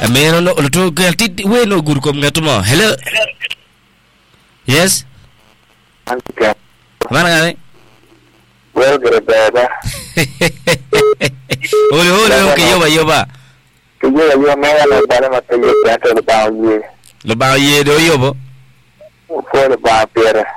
Ameno no to galti we no gur kom ngatumo. Hello. Yes. Okay. Mana ngane? Well, baba. Ole okay yoba. Kuya yo maya la bana matele ya to ba ye. Lo ba ye do yobo. Ko le ba pera.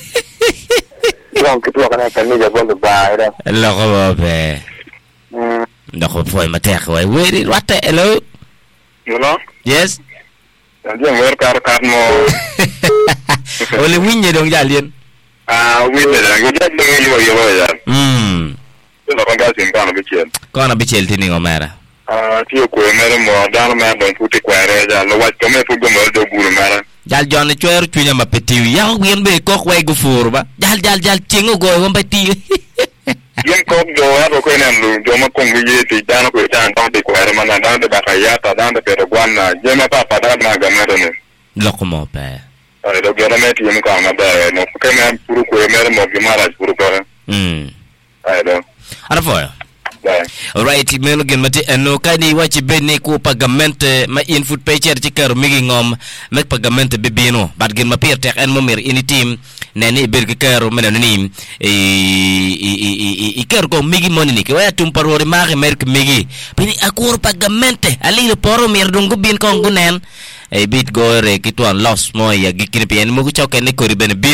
Donc tu kana kan ni jabo le ba era. Lo ko be. Ndako foi matek way we what hello. Hello? Yes. Dia mer kar mo. Ole winye dong jalien. Winne la ngi yo ya. No kan ga sin kana bichel. Kona bichel tini ngomera. Ti ko mere mo dal ma don puti kwere ja lo wat ko me fu go mo do guru mara. Jal John chwer chunya mapetiu ya wien be kok we go fur ba. Jal chingo go won petiu. Yen ko do ado ko nan lu do ma ko ngi ti dan ko tan tan de kwere mana dan de bakayata dan de pero gwana je ma papa dan na ga mero ne. Lokomo pe. Ay do gera meti yemi ko na ba no ko na puru ko mere mo bi mara puru ko. Ay do. Ara fo. Alright, meno gen mati eno kani wachi bene ko pagamente ma in foot paycher ci kër mi ngi ngom mek pagamente bibino bat gen ma pier tek en momer ini team neni berge kër menen ni i kër ko mi ngi monini ke waya tum parore maxe merk mi ngi bini akur pagamente ali le poro mer dungu bin ko ngunen e bit go re kitwan loss mo ya gikini pien mo ko choke ne ko ribene